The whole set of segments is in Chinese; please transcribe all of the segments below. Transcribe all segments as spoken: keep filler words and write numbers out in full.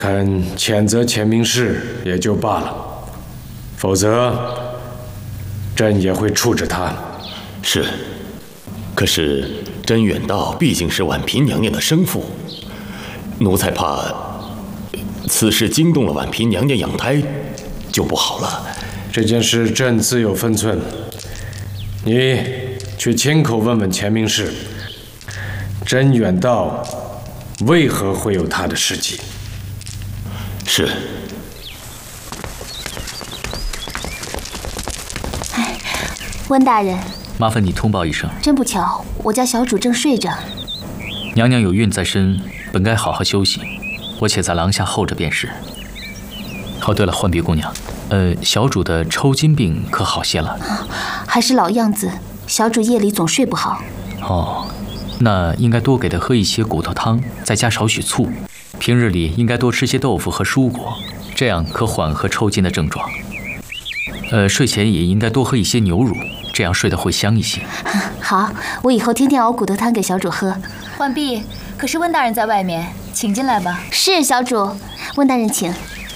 肯谴责钱明士也就罢了，否则朕也会处置他。 是，可是甄远道毕竟是婉嫔娘娘的生父，奴才怕此事惊动了婉嫔娘娘养胎，就不好了。 这件事朕自有分寸，你去亲口问问钱明士，甄远道为何会有他的事迹。 是。 哎，温大人， 麻烦你通报一声。 真不巧，我家小主正睡着。 娘娘有孕在身，本该好好休息，我且在廊下候着便是。哦，对了，浣碧姑娘，呃，小主的抽筋病可好些了？ 啊，还是老样子，小主夜里总睡不好。 哦，那应该多给她喝一些骨头汤，再加少许醋。平日里应该多吃些豆腐和蔬果，这样可缓和抽筋的症状。呃，睡前也应该多喝一些牛乳，这样睡得会香一些。 好，我以后天天熬骨头汤给小主喝。 浣碧，可是温大人在外面，请进来吧。 是，小主，温大人请。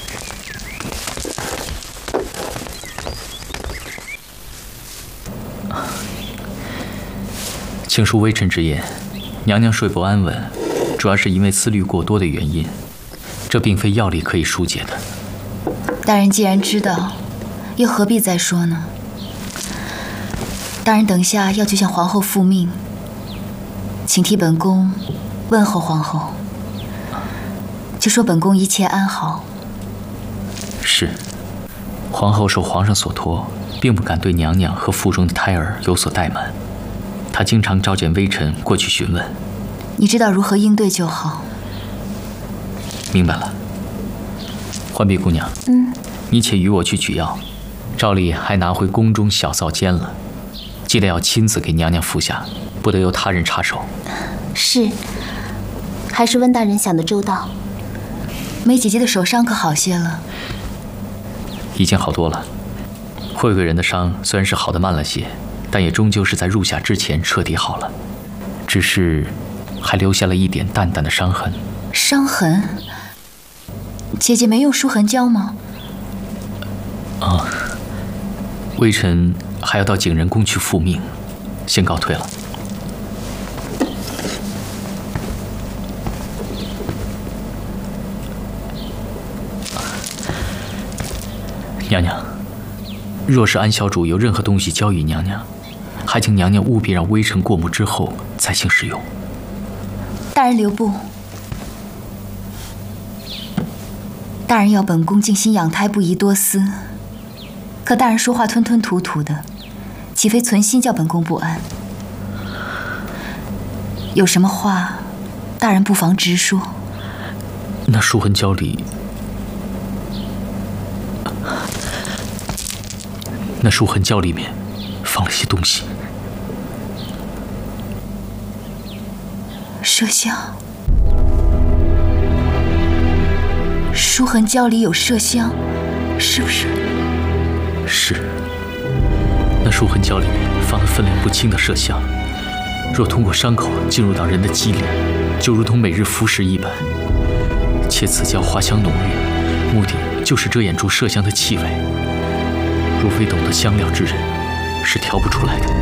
请恕微臣直言，娘娘睡不安稳，主要是因为思虑过多的原因，这并非药力可以疏解的。 大人既然知道，又何必再说呢？大人等下要去向皇后复命，请替本宫问候皇后，就说本宫一切安好。 是，皇后受皇上所托，并不敢对娘娘和腹中的胎儿有所怠慢。她经常召见微臣过去询问， 你知道如何应对就好。 明白了。浣碧姑娘， 嗯， 你且与我去取药，照例还拿回宫中小灶煎了，记得要亲自给娘娘服下，不得由他人插手。 是，还是温大人想得周到。 梅姐姐的手伤可好些了？ 已经好多了。慧贵人的伤虽然是好得慢了些，但也终究是在入夏之前彻底好了，只是还留下了一点淡淡的伤痕。 伤痕？姐姐没用舒痕胶吗？ 啊，微臣还要到景仁宫去复命，先告退了。娘娘，若是安小主有任何东西交与娘娘，还请娘娘务必让微臣过目之后再行使用。 大人留步。大人要本宫静心养胎，不宜多思。可大人说话吞吞吐吐的，岂非存心叫本宫不安？有什么话，大人不妨直说。 那舒痕胶里，那舒痕胶里面放了些东西。 麝香。舒痕胶里有麝香，是不是？ 是。那舒痕胶里面放了分量不轻的麝香，若通过伤口进入到人的肌里，就如同每日服食一般。且此胶花香浓郁，目的就是遮掩住麝香的气味。若非懂得香料之人，是调不出来的。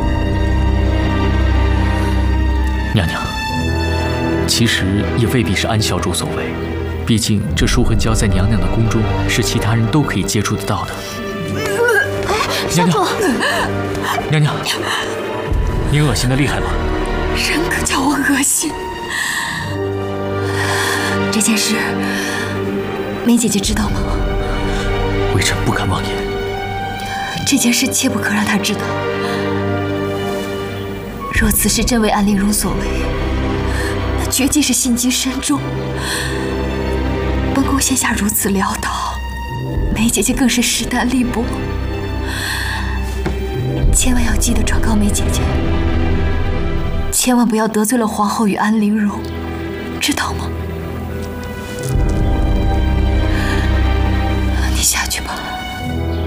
娘娘，其实也未必是安小主所为。毕竟这舒痕胶在娘娘的宫中是其他人都可以接触得到的。 哎，小主， 娘娘，你恶心的厉害吗？ 人可叫我恶心。这件事，梅姐姐知道吗？ 微臣不敢妄言。 这件事切不可让她知道。若此事真为安陵容所为，那绝技是心机深重。本宫现下如此潦倒，梅姐姐更是势单力薄，千万要记得转告梅姐姐，千万不要得罪了皇后与安陵容，知道吗？